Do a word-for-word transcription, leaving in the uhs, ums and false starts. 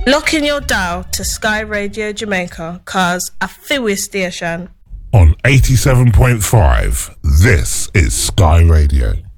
Lock in your dial to Sky Radio Jamaica, cause I feel we station. On eighty-seven point five, this is Sky Radio.